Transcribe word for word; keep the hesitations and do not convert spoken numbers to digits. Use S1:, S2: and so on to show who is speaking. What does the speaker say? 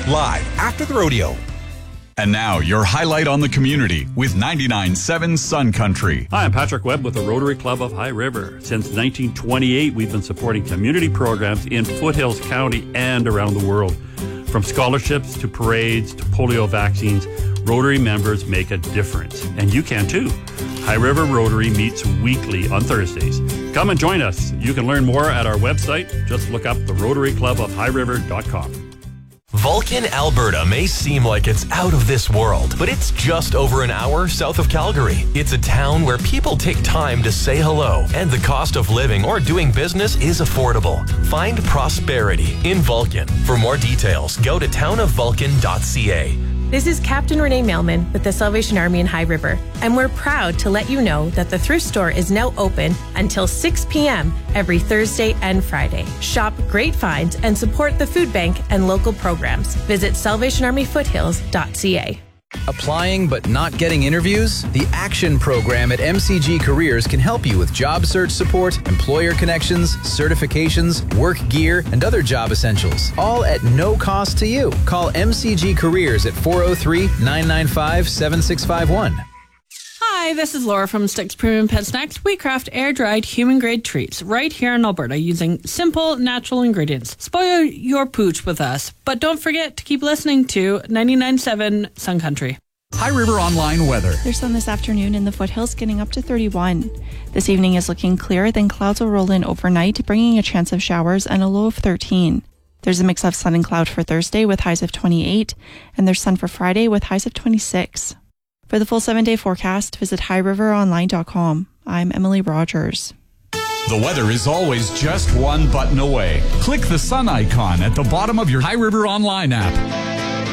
S1: live after the rodeo.
S2: And now, your highlight on the community with ninety-nine point seven Sun Country.
S3: Hi, I'm Patrick Webb with the Rotary Club of High River. Since nineteen twenty-eight, we've been supporting community programs in Foothills County and around the world. From scholarships to parades to polio vaccines, Rotary members make a difference. And you can too. High River Rotary meets weekly on Thursdays. Come and join us. You can learn more at our website. Just look up the Rotary Club of High River dot com.
S4: Vulcan, Alberta may seem like it's out of this world, but it's just over an hour south of Calgary. It's a town where people take time to say hello, and the cost of living or doing business is affordable. Find prosperity in Vulcan. For more details, go to town of vulcan dot c a.
S5: This is Captain Renee Mailman with the Salvation Army in High River, and we're proud to let you know that the thrift store is now open until six p.m. every Thursday and Friday. Shop great finds and support the food bank and local programs. Visit salvation army foothills dot c a.
S6: Applying but not getting interviews? The Action Program at M C G Careers can help you with job search support, employer connections, certifications, work gear, and other job essentials, all at no cost to you. Call M C G Careers at four oh three, nine nine five, seven six five one.
S7: Hi, this is Laura from Sticks Premium Pet Snacks. We craft air-dried, human-grade treats right here in Alberta using simple, natural ingredients. Spoil your pooch with us, but don't forget to keep listening to ninety-nine point seven Sun Country.
S2: High River Online weather.
S8: There's sun this afternoon in the foothills, getting up to thirty-one. This evening is looking clear, then clouds will roll in overnight, bringing a chance of showers and a low of thirteen. There's a mix of sun and cloud for Thursday with highs of twenty-eight, and there's sun for Friday with highs of twenty-six. For the full seven-day forecast, visit high river online dot com. I'm Emily Rogers.
S2: The weather is always just one button away. Click the sun icon at the bottom of your High River Online app.